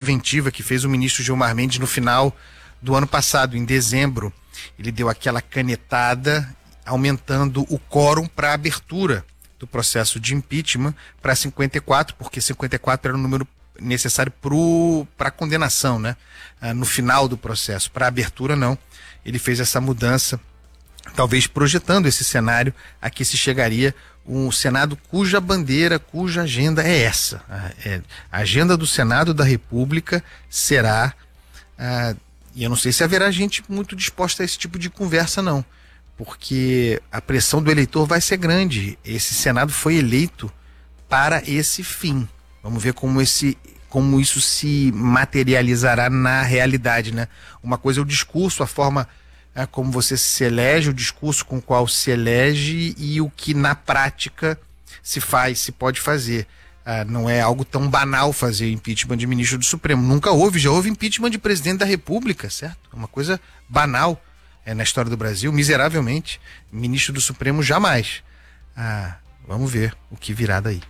preventiva que fez o ministro Gilmar Mendes no final do ano passado, em dezembro. Ele deu aquela canetada, aumentando o quórum para a abertura do processo de impeachment para 54, porque 54 era o número necessário para a condenação, né? No final do processo. Para a abertura, não. Ele fez essa mudança, talvez projetando esse cenário a que se chegaria um Senado cuja bandeira, cuja agenda é essa. A agenda do Senado da República será... e eu não sei se haverá gente muito disposta a esse tipo de conversa, não. Porque a pressão do eleitor vai ser grande. Esse Senado foi eleito para esse fim. Vamos ver como isso se materializará na realidade, né? Uma coisa é o discurso, a forma como você se elege, o discurso com o qual se elege e o que na prática se faz, se pode fazer. Não é algo tão banal fazer impeachment de ministro do Supremo. Nunca houve, já houve impeachment de presidente da República, certo? É uma coisa banal. Na história do Brasil, miseravelmente. Ministro do Supremo, jamais. Vamos ver o que virá daí.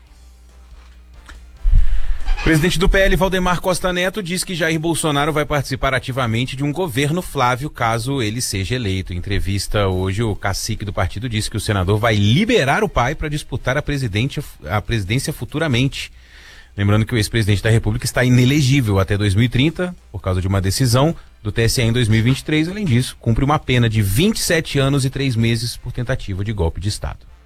O presidente do PL, Valdemar Costa Neto, diz que Jair Bolsonaro vai participar ativamente de um governo Flávio, caso ele seja eleito. Em entrevista hoje, o cacique do partido disse que o senador vai liberar o pai para disputar a presidência futuramente. Lembrando que o ex-presidente da República está inelegível até 2030, por causa de uma decisão do TSE em 2023. Além disso, cumpre uma pena de 27 anos e 3 meses por tentativa de golpe de Estado.